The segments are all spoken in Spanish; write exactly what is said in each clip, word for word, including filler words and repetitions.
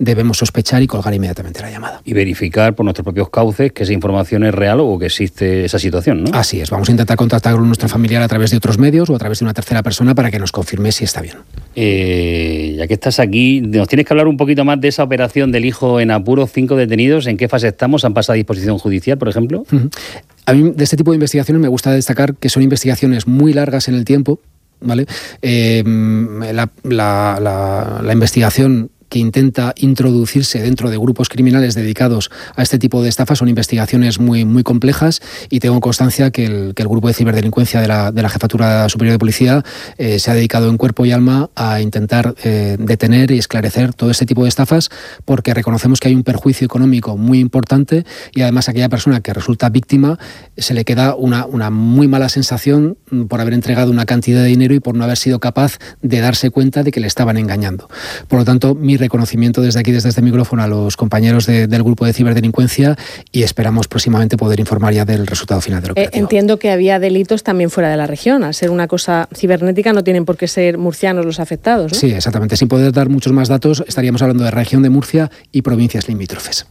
debemos sospechar y colgar inmediatamente la llamada. Y verificar por nuestros propios cauces que esa información es real o que existe esa situación, ¿no? Así es, vamos a intentar contactar con nuestra familiar a través de otros medios o a través de una tercera persona para que nos confirme si está bien. Eh, ya que estás aquí, nos tienes que hablar un poquito más de esa operación del hijo en apuros, cinco detenidos, ¿en qué fase estamos? ¿Han pasado a disposición judicial, por ejemplo? Uh-huh. A mí de este tipo de investigaciones me gusta destacar que son investigaciones muy largas en el tiempo, ¿vale? Eh, la, la, la, la investigación que intenta introducirse dentro de grupos criminales dedicados a este tipo de estafas son investigaciones muy, muy complejas, y tengo constancia que el, que el grupo de ciberdelincuencia de la, de la Jefatura Superior de Policía eh, se ha dedicado en cuerpo y alma a intentar eh, detener y esclarecer todo este tipo de estafas, porque reconocemos que hay un perjuicio económico muy importante, y además a aquella persona que resulta víctima se le queda una, una muy mala sensación por haber entregado una cantidad de dinero y por no haber sido capaz de darse cuenta de que le estaban engañando. Por lo tanto, mi reconocimiento desde aquí, desde este micrófono, a los compañeros de, del grupo de ciberdelincuencia, y esperamos próximamente poder informar ya del resultado final del operativo. Eh, entiendo que había delitos también fuera de la región. Al ser una cosa cibernética no tienen por qué ser murcianos los afectados, ¿no? Sí, exactamente. Sin poder dar muchos más datos, estaríamos hablando de región de Murcia y provincias limítrofes.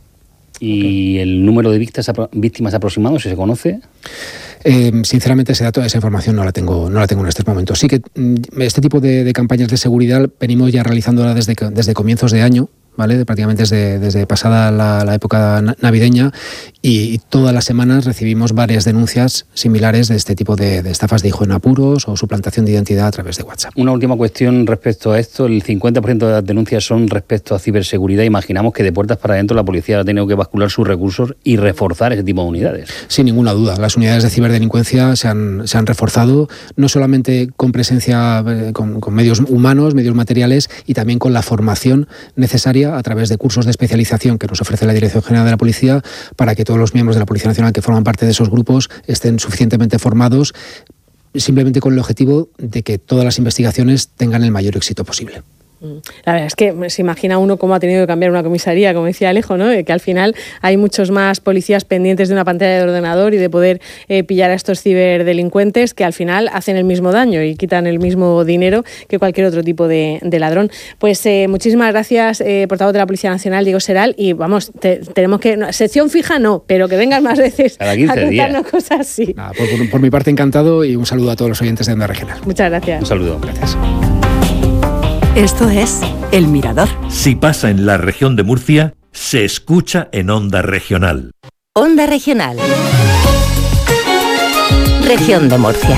¿Y el número de víctimas, víctimas aproximados, si se conoce? Eh, sinceramente, ese dato, esa información no la tengo, no la tengo en estos momentos. Sí que este tipo de, de campañas de seguridad venimos ya realizándola desde, desde comienzos de año, ¿vale? De, prácticamente desde, desde pasada la, la época navideña, y, y todas las semanas recibimos varias denuncias similares de este tipo de, de estafas de hijo en apuros o suplantación de identidad a través de WhatsApp. Una última cuestión respecto a esto. El cincuenta por ciento de las denuncias son respecto a ciberseguridad. Imaginamos que de puertas para adentro la policía ha tenido que bascular sus recursos y reforzar ese tipo de unidades. Sin ninguna duda. Las unidades de ciberdelincuencia se han, se han reforzado, no solamente con presencia, eh, con, con medios humanos, medios materiales, y también con la formación necesaria a través de cursos de especialización que nos ofrece la Dirección General de la Policía, para que todos los miembros de la Policía Nacional que forman parte de esos grupos estén suficientemente formados, simplemente con el objetivo de que todas las investigaciones tengan el mayor éxito posible. La verdad es que se imagina uno cómo ha tenido que cambiar una comisaría, como decía Alejo, ¿no? Que al final hay muchos más policías pendientes de una pantalla de ordenador y de poder eh, pillar a estos ciberdelincuentes que al final hacen el mismo daño y quitan el mismo dinero que cualquier otro tipo de, de ladrón. Pues eh, muchísimas gracias, eh, portavoz de la Policía Nacional, Diego Seral, y vamos, te, tenemos que... No, sección fija no, pero que vengas más veces a contarnos días. Cosas así. Nada, por, por, por mi parte, encantado, y un saludo a todos los oyentes de Onda Regional. Muchas gracias. Un saludo. Gracias. Esto es El Mirador. Si pasa en la región de Murcia, se escucha en Onda Regional. Onda Regional. Región de Murcia.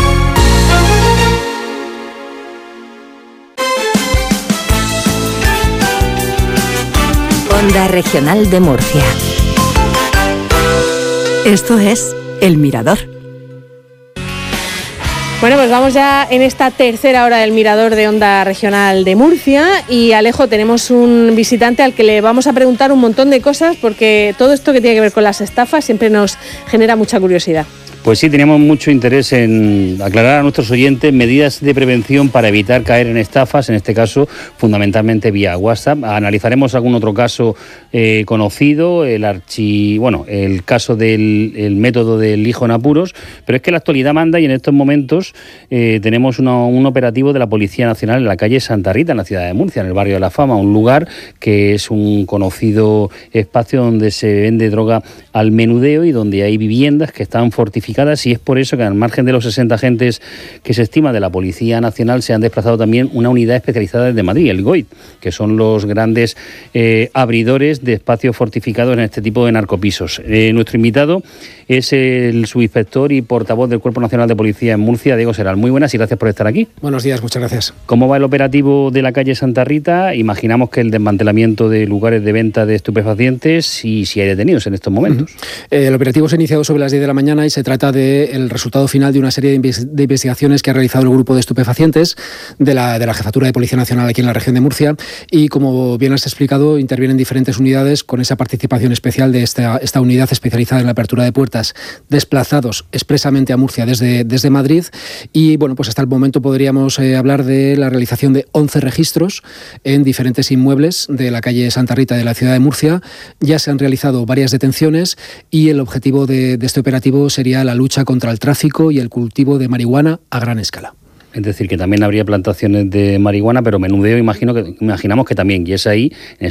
Onda Regional de Murcia. Esto es El Mirador. Bueno, pues vamos ya en esta tercera hora del Mirador de Onda Regional de Murcia, y Alejo, tenemos un visitante al que le vamos a preguntar un montón de cosas, porque todo esto que tiene que ver con las estafas siempre nos genera mucha curiosidad. Pues sí, teníamos mucho interés en aclarar a nuestros oyentes medidas de prevención para evitar caer en estafas, en este caso fundamentalmente vía WhatsApp. Analizaremos algún otro caso eh, conocido, el archi, bueno, el caso del el método del hijo en apuros, pero es que la actualidad manda, y en estos momentos eh, tenemos una, un operativo de la Policía Nacional en la calle Santa Rita, en la ciudad de Murcia, en el barrio de La Fama, un lugar que es un conocido espacio donde se vende droga al menudeo y donde hay viviendas que están fortificadas, y es por eso que al margen de los sesenta agentes que se estima de la Policía Nacional, se han desplazado también una unidad especializada desde Madrid, el G O I T, que son los grandes eh, abridores de espacios fortificados en este tipo de narcopisos. Eh, nuestro invitado es el subinspector y portavoz del Cuerpo Nacional de Policía en Murcia, Diego Seral. Muy buenas y gracias por estar aquí. Buenos días, muchas gracias. ¿Cómo va el operativo de la calle Santa Rita? Imaginamos que el desmantelamiento de lugares de venta de estupefacientes, y si hay detenidos en estos momentos. Uh-huh. Eh, el operativo se ha iniciado sobre las diez de la mañana y se trata del resultado final de una serie de, inves- de investigaciones que ha realizado el grupo de estupefacientes de la, de la Jefatura de Policía Nacional aquí en la región de Murcia, y como bien has explicado, intervienen diferentes unidades con esa participación especial de esta, esta unidad especializada en la apertura de puertas, desplazados expresamente a Murcia desde, desde Madrid. Y bueno, pues hasta el momento podríamos eh, hablar de la realización de once registros en diferentes inmuebles de la calle Santa Rita de la ciudad de Murcia. Ya se han realizado varias detenciones, y el objetivo de, de este operativo sería la lucha contra el tráfico y el cultivo de marihuana a gran escala. Es decir, que también habría plantaciones de marihuana, pero menudeo imagino que imaginamos que también, y es ahí, en